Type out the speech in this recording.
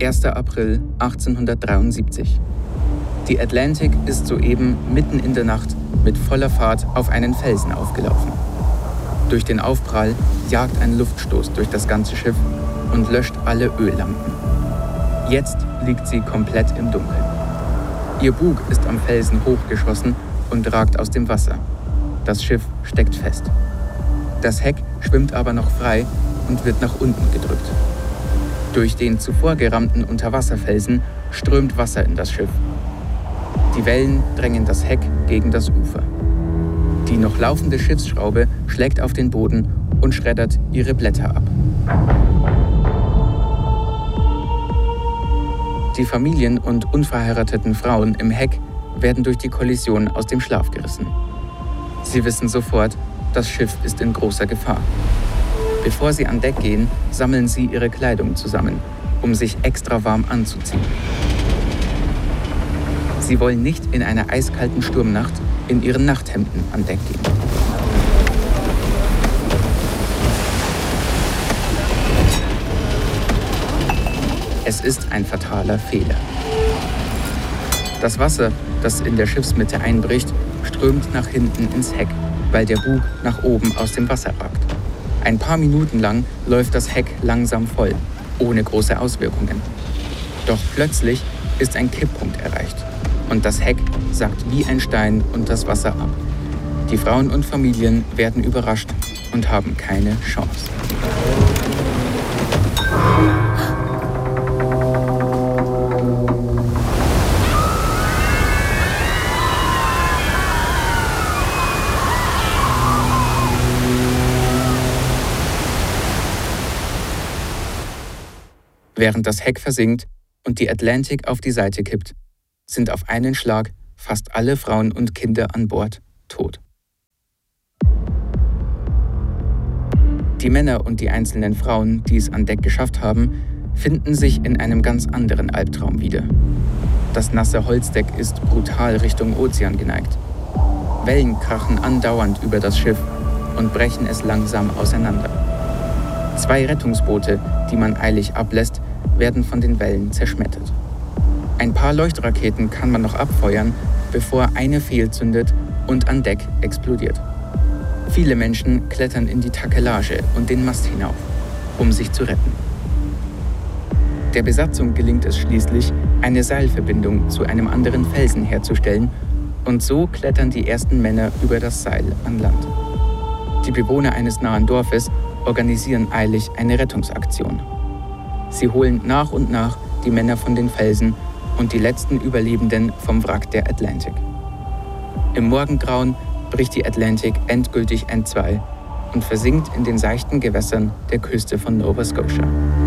1. April 1873. Die Atlantic ist soeben mitten in der Nacht mit voller Fahrt auf einen Felsen aufgelaufen. Durch den Aufprall jagt ein Luftstoß durch das ganze Schiff und löscht alle Öllampen. Jetzt liegt sie komplett im Dunkeln. Ihr Bug ist am Felsen hochgeschossen und ragt aus dem Wasser. Das Schiff steckt fest. Das Heck schwimmt aber noch frei und wird nach unten gedrückt. Durch den zuvor gerammten Unterwasserfelsen strömt Wasser in das Schiff. Die Wellen drängen das Heck gegen das Ufer. Die noch laufende Schiffsschraube schlägt auf den Boden und schreddert ihre Blätter ab. Die Familien und unverheirateten Frauen im Heck werden durch die Kollision aus dem Schlaf gerissen. Sie wissen sofort, das Schiff ist in großer Gefahr. Bevor sie an Deck gehen, sammeln sie ihre Kleidung zusammen, um sich extra warm anzuziehen. Sie wollen nicht in einer eiskalten Sturmnacht in ihren Nachthemden an Deck gehen. Es ist ein fataler Fehler. Das Wasser, das in der Schiffsmitte einbricht, strömt nach hinten ins Heck, weil der Bug nach oben aus dem Wasser ragt. Ein paar Minuten lang läuft das Heck langsam voll, ohne große Auswirkungen. Doch plötzlich ist ein Kipppunkt erreicht und das Heck sackt wie ein Stein unter das Wasser ab. Die Frauen und Familien werden überrascht und haben keine Chance. Während das Heck versinkt und die Atlantic auf die Seite kippt, sind auf einen Schlag fast alle Frauen und Kinder an Bord tot. Die Männer und die einzelnen Frauen, die es an Deck geschafft haben, finden sich in einem ganz anderen Albtraum wieder. Das nasse Holzdeck ist brutal Richtung Ozean geneigt. Wellen krachen andauernd über das Schiff und brechen es langsam auseinander. 2 Rettungsboote, die man eilig ablässt, werden von den Wellen zerschmettert. Ein paar Leuchtraketen kann man noch abfeuern, bevor eine fehlzündet und an Deck explodiert. Viele Menschen klettern in die Takelage und den Mast hinauf, um sich zu retten. Der Besatzung gelingt es schließlich, eine Seilverbindung zu einem anderen Felsen herzustellen, und so klettern die ersten Männer über das Seil an Land. Die Bewohner eines nahen Dorfes organisieren eilig eine Rettungsaktion. Sie holen nach und nach die Männer von den Felsen und die letzten Überlebenden vom Wrack der Atlantic. Im Morgengrauen bricht die Atlantic endgültig entzwei und versinkt in den seichten Gewässern der Küste von Nova Scotia.